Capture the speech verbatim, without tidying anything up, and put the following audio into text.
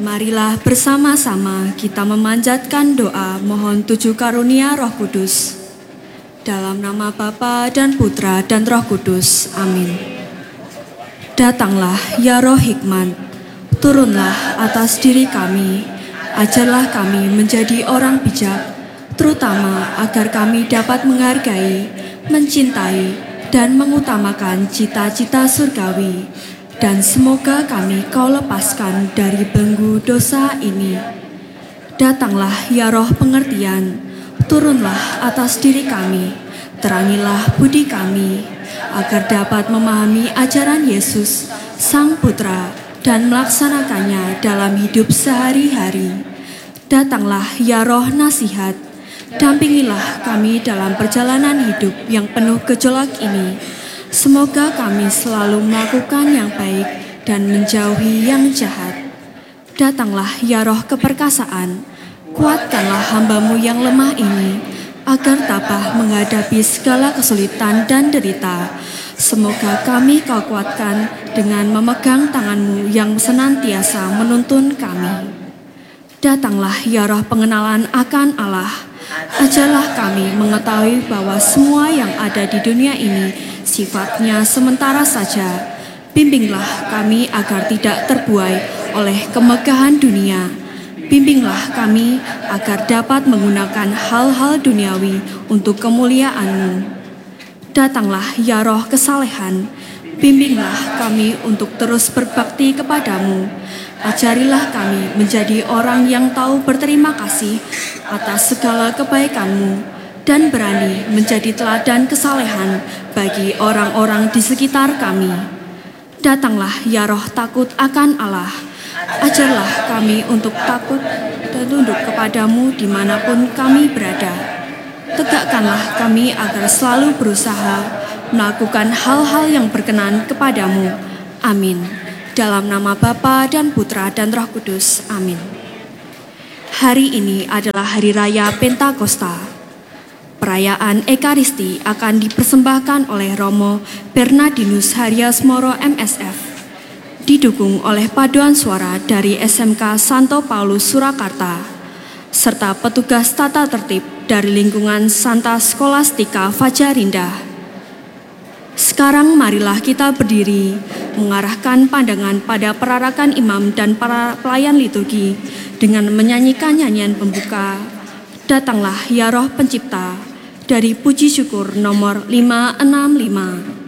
Marilah bersama-sama kita memanjatkan doa mohon tujuh karunia Roh Kudus. Dalam nama Bapa dan Putra dan Roh Kudus. Amin. Datanglah ya Roh Hikmat, turunlah atas diri kami, ajarlah kami menjadi orang bijak, terutama agar kami dapat menghargai, mencintai, dan mengutamakan cita-cita surgawi. Dan semoga kami Kau lepaskan dari belenggu dosa ini. Datanglah ya Roh pengertian, turunlah atas diri kami, terangilah budi kami, agar dapat memahami ajaran Yesus, Sang Putra, dan melaksanakannya dalam hidup sehari-hari. Datanglah ya Roh nasihat, dampingilah kami dalam perjalanan hidup yang penuh gejolak ini. Semoga kami selalu melakukan yang baik dan menjauhi yang jahat. Datanglah ya Roh keperkasaan, kuatkanlah hamba-Mu yang lemah ini, agar tabah menghadapi segala kesulitan dan derita. Semoga kami Kau kuatkan dengan memegang tangan-Mu yang senantiasa menuntun kami. Datanglah ya Roh pengenalan akan Allah, ajarlah kami mengetahui bahwa semua yang ada di dunia ini sifatnya sementara saja. Bimbinglah kami agar tidak terbuai oleh kemegahan dunia. Bimbinglah kami agar dapat menggunakan hal-hal duniawi untuk kemuliaan-Mu. Datanglah ya Roh kesalehan, bimbinglah kami untuk terus berbakti kepada-Mu. Ajarilah kami menjadi orang yang tahu berterima kasih atas segala kebaikan-Mu dan berani menjadi teladan kesalehan bagi orang-orang di sekitar kami. Datanglah ya Roh takut akan Allah, ajarlah kami untuk takut dan tunduk kepada-Mu dimanapun kami berada. Tegakkanlah kami agar selalu berusaha melakukan hal-hal yang berkenan kepada-Mu. Amin. Dalam nama Bapa dan Putra dan Roh Kudus. Amin. Hari ini adalah Hari Raya Pentakosta. Perayaan Ekaristi akan dipersembahkan oleh Romo Bernardinus Haryasmoro M S F, didukung oleh paduan suara dari S M K Santo Paulus Surakarta, serta petugas tata tertib dari lingkungan Santa Skolastika Fajarinda. Sekarang marilah kita berdiri, mengarahkan pandangan pada perarakan imam dan para pelayan liturgi dengan menyanyikan nyanyian pembuka, Datanglah ya Roh Pencipta, dari Puji Syukur nomor lima enam lima.